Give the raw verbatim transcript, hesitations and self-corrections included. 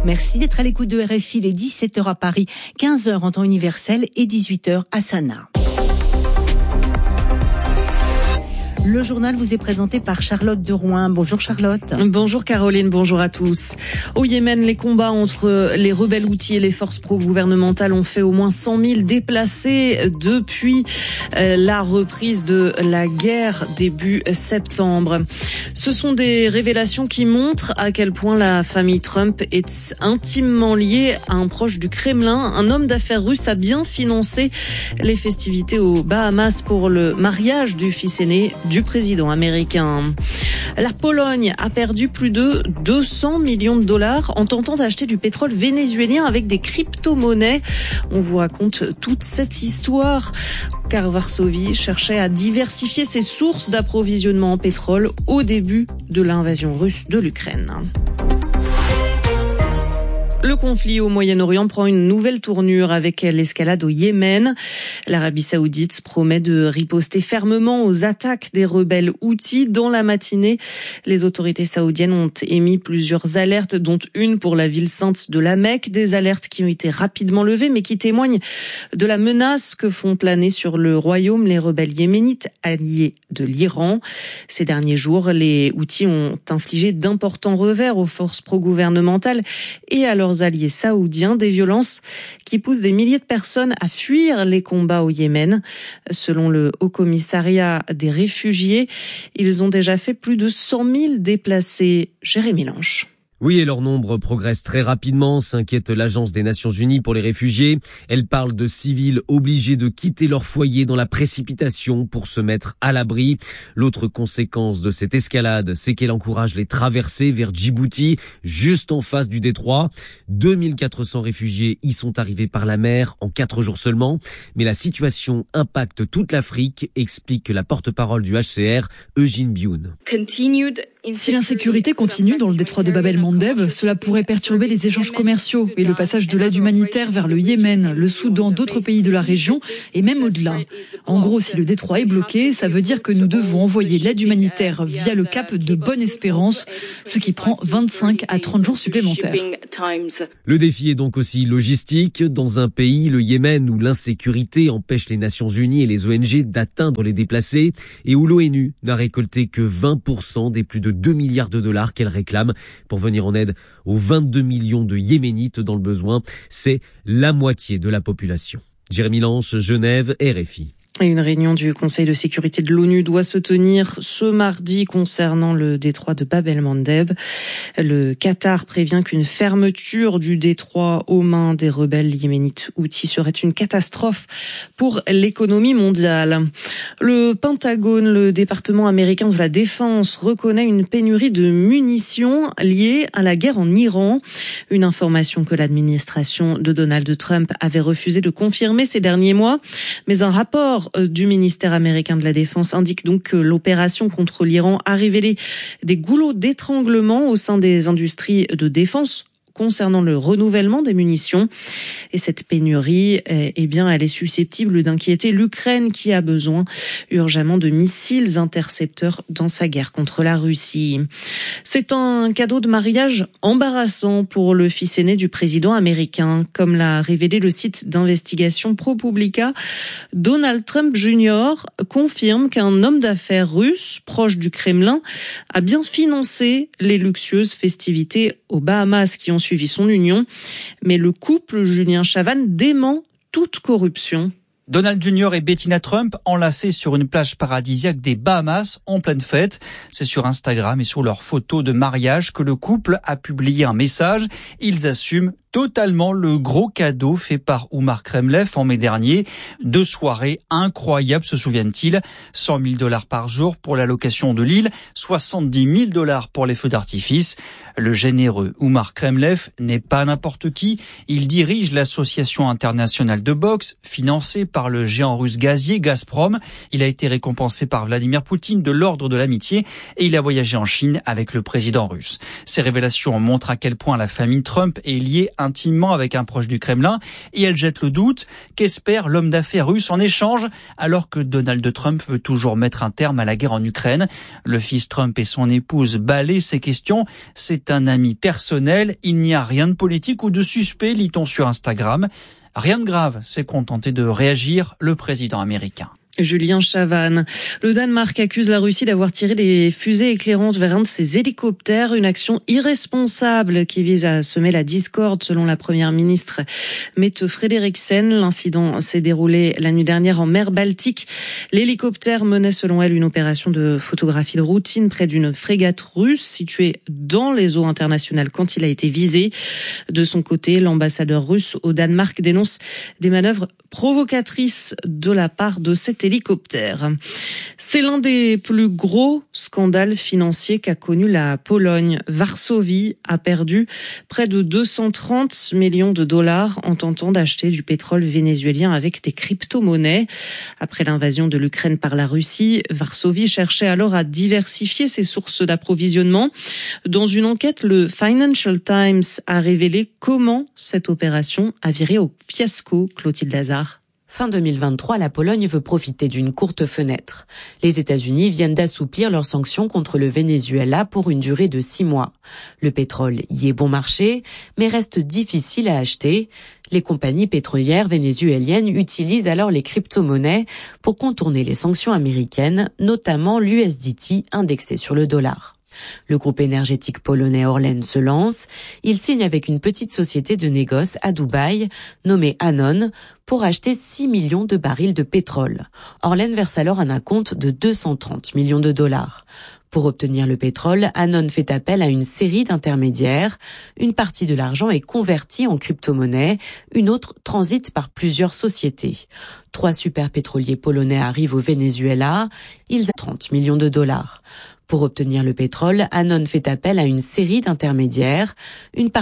Merci d'être à l'écoute de R F I, les dix-sept heures à Paris, quinze heures en temps universel et dix-huit heures à Sanaa. Le journal vous est présenté par Charlotte de Rouen. Bonjour Charlotte. Bonjour Caroline, bonjour à tous. Au Yémen, les combats entre les rebelles Houthis et les forces pro-gouvernementales ont fait au moins cent mille déplacés depuis la reprise de la guerre début septembre. Ce sont des révélations qui montrent à quel point la famille Trump est intimement liée à un proche du Kremlin. Un homme d'affaires russe a bien financé les festivités aux Bahamas pour le mariage du fils aîné du président américain. La Pologne a perdu plus de deux cents millions de dollars en tentant d'acheter du pétrole vénézuélien avec des crypto-monnaies. On vous raconte toute cette histoire car Varsovie cherchait à diversifier ses sources d'approvisionnement en pétrole au début de l'invasion russe de l'Ukraine. Le conflit au Moyen-Orient prend une nouvelle tournure avec l'escalade au Yémen. L'Arabie Saoudite promet de riposter fermement aux attaques des rebelles Houthis. Dans la matinée, les autorités saoudiennes ont émis plusieurs alertes, dont une pour la ville sainte de la Mecque. Des alertes qui ont été rapidement levées, mais qui témoignent de la menace que font planer sur le royaume les rebelles yéménites alliés de l'Iran. Ces derniers jours, les Houthis ont infligé d'importants revers aux forces pro-gouvernementales et à leurs alliés saoudiens, des violences qui poussent des milliers de personnes à fuir les combats au Yémen. Selon le Haut-Commissariat des réfugiés, ils ont déjà fait plus de cent mille déplacés. Jérémy Lange. Oui, et leur nombre progresse très rapidement, s'inquiète l'Agence des Nations Unies pour les réfugiés. Elle parle de civils obligés de quitter leur foyer dans la précipitation pour se mettre à l'abri. L'autre conséquence de cette escalade, c'est qu'elle encourage les traversées vers Djibouti, juste en face du détroit. deux mille quatre cents réfugiés y sont arrivés par la mer en quatre jours seulement. Mais la situation impacte toute l'Afrique, explique la porte-parole du H C R, Eugene Bioun. Si l'insécurité continue dans le détroit de Bab el-Mandeb, cela pourrait perturber les échanges commerciaux et le passage de l'aide humanitaire vers le Yémen, le Soudan, d'autres pays de la région et même au-delà. En gros, si le détroit est bloqué, ça veut dire que nous devons envoyer l'aide humanitaire via le cap de Bonne-Espérance, ce qui prend vingt-cinq à trente jours supplémentaires. Le défi est donc aussi logistique. Dans un pays, le Yémen, où l'insécurité empêche les Nations Unies et les O N G d'atteindre les déplacés et où l'ONU n'a récolté que vingt pour cent des plus de deux milliards de dollars qu'elle réclame pour venir en aide aux vingt-deux millions de Yéménites dans le besoin. C'est la moitié de la population. Jérémy Lange, Genève, R F I. Et une réunion du Conseil de sécurité de l'ONU doit se tenir ce mardi concernant le détroit de Bab el-Mandeb. Le Qatar prévient qu'une fermeture du détroit aux mains des rebelles yéménites Houthis serait une catastrophe pour l'économie mondiale. Le Pentagone, le département américain de la Défense, reconnaît une pénurie de munitions liée à la guerre en Iran. Une information que l'administration de Donald Trump avait refusé de confirmer ces derniers mois. Mais un rapport du ministère américain de la Défense indique donc que l'opération contre l'Iran a révélé des goulots d'étranglement au sein des industries de défense concernant le renouvellement des munitions. Et cette pénurie, eh bien, elle est susceptible d'inquiéter l'Ukraine qui a besoin urgemment de missiles intercepteurs dans sa guerre contre la Russie. C'est un cadeau de mariage embarrassant pour le fils aîné du président américain, comme l'a révélé le site d'investigation ProPublica. Donald Trump junior confirme qu'un homme d'affaires russe, proche du Kremlin, a bien financé les luxueuses festivités aux Bahamas qui ont suivi son union. Mais le couple Julien Chavannes dément toute corruption. Donald junior et Bettina Trump enlacés sur une plage paradisiaque des Bahamas en pleine fête. C'est sur Instagram et sur leurs photos de mariage que le couple a publié un message. Ils assument totalement le gros cadeau fait par Oumar Kremlev en mai dernier. Deux soirées incroyables, se souviennent-ils. cent mille dollars par jour pour la location de l'île, soixante-dix mille dollars pour les feux d'artifice. Le généreux Oumar Kremlev n'est pas n'importe qui. Il dirige l'association internationale de boxe, financée par le géant russe gazier Gazprom. Il a été récompensé par Vladimir Poutine de l'ordre de l'amitié et il a voyagé en Chine avec le président russe. Ces révélations montrent à quel point la famille Trump est liée intimement avec un proche du Kremlin et elle jette le doute. Qu'espère l'homme d'affaires russe en échange alors que Donald Trump veut toujours mettre un terme à la guerre en Ukraine? Le fils Trump et son épouse balaient ces questions. C'est un ami personnel. Il n'y a rien de politique ou de suspect, lit-on sur Instagram. Rien de grave, s'est contenté de réagir le président américain. Julien Chavannes. Le Danemark accuse la Russie d'avoir tiré des fusées éclairantes vers un de ses hélicoptères, une action irresponsable qui vise à semer la discorde selon la première ministre Mette Frederiksen. L'incident s'est déroulé la nuit dernière en mer Baltique. L'hélicoptère menait selon elle une opération de photographie de routine près d'une frégate russe située dans les eaux internationales quand il a été visé. De son côté, l'ambassadeur russe au Danemark dénonce des manœuvres provocatrices de la part de cet hélicoptère. C'est l'un des plus gros scandales financiers qu'a connu la Pologne. Varsovie a perdu près de deux cent trente millions de dollars en tentant d'acheter du pétrole vénézuélien avec des crypto-monnaies. Après l'invasion de l'Ukraine par la Russie, Varsovie cherchait alors à diversifier ses sources d'approvisionnement. Dans une enquête, le Financial Times a révélé comment cette opération a viré au fiasco. Clotilde Lazare. Fin deux mille vingt-trois, la Pologne veut profiter d'une courte fenêtre. Les États-Unis viennent d'assouplir leurs sanctions contre le Venezuela pour une durée de six mois. Le pétrole y est bon marché, mais reste difficile à acheter. Les compagnies pétrolières vénézuéliennes utilisent alors les crypto-monnaies pour contourner les sanctions américaines, notamment l'U S D T indexé sur le dollar. Le groupe énergétique polonais Orlen se lance. Il signe avec une petite société de négoce à Dubaï, nommée Anon, pour acheter six millions de barils de pétrole. Orlen verse alors un acompte de deux cent trente millions de dollars. Pour obtenir le pétrole, Anon fait appel à une série d'intermédiaires. Une partie de l'argent est convertie en crypto-monnaie, une autre transite par plusieurs sociétés. Trois superpétroliers polonais arrivent au Venezuela. Ils ont trente millions de dollars. Pour obtenir le pétrole, Anon fait appel à une série d'intermédiaires. Une